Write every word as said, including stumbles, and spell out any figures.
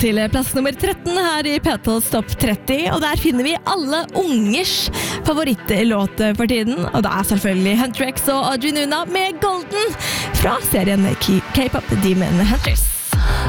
til plass nummer tretten her i P tolvs Topp tretti, og der finner vi alle ungers favorittlåt for tiden, og det er selvfølgelig Hunter X og Audrey Nuna med Golden fra serien K-pop Demon Hunters.